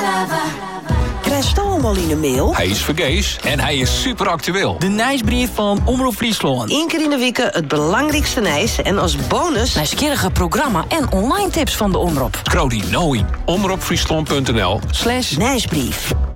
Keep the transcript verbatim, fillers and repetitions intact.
Krijg je hem al in de mail? Hij is vergees en hij is super actueel. De nieuwsbrief van Omroep Friesland. Eén keer in de week het belangrijkste nieuws en als bonus nieuwsgierige programma en online tips van de Omroep. Scroll die nou in omroepfriesland punt n l slash nieuwsbrief.